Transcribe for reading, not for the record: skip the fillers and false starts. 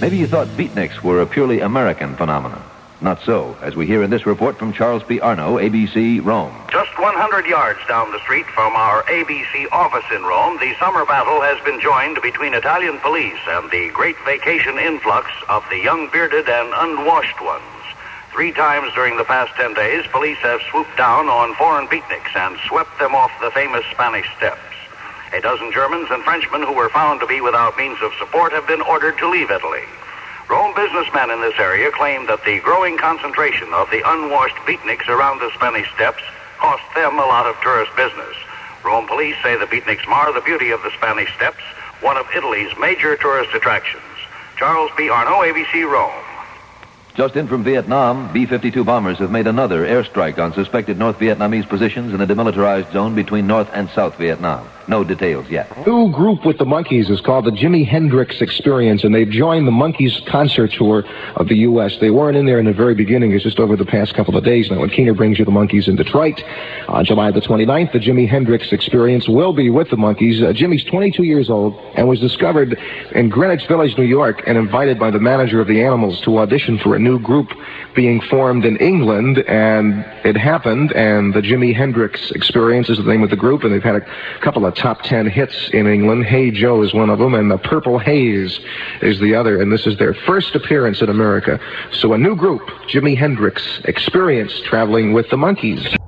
Maybe you thought beatniks were a purely American phenomenon. Not so, as we hear in this report from Charles P. Arno, ABC, Rome. Just 100 yards down the street from our ABC office in Rome, the summer battle has been joined between Italian police and the great vacation influx of the young bearded and unwashed ones. 3 times during the past 10 days, police have swooped down on foreign beatniks and swept them off the famous Spanish Steps. A dozen Germans and Frenchmen who were found to be without means of support have been ordered to leave Italy. Rome businessmen in this area claim that the growing concentration of the unwashed beatniks around the Spanish Steps cost them a lot of tourist business. Rome police say the beatniks mar the beauty of the Spanish Steps, one of Italy's major tourist attractions. Charles P. Arno, ABC, Rome. Just in from Vietnam, B-52 bombers have made another airstrike on suspected North Vietnamese positions in a demilitarized zone between North and South Vietnam. No details yet. New group with the Monkees is called the Jimi Hendrix Experience, and they've joined the Monkees concert tour of the U.S. They weren't in there in the very beginning. It's just over the past couple of days now. When Keener brings you the Monkees in Detroit on July the 29th, the Jimi Hendrix Experience will be with the Monkees. Jimmy's 22 years old and was discovered in Greenwich Village, New York, and invited by the manager of the Animals to audition for a new group being formed in England, and it happened, and the Jimi Hendrix Experience is the name of the group, and they've had a couple of top 10 hits in England. Hey Joe is one of them, and the Purple Haze is the other, and this is their first appearance in America. So a new group, Jimi Hendrix Experience, traveling with the Monkees.